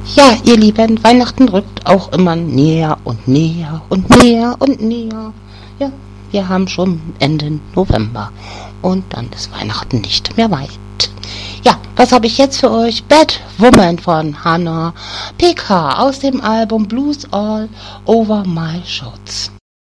Ja, ihr Lieben, Weihnachten rückt auch immer näher und näher und näher und näher. Ja, wir haben schon Ende November und dann ist Weihnachten nicht mehr weit. Ja, was habe ich jetzt für euch? Bad Woman von Hannah PK aus dem Album Blues All Over My Shorts.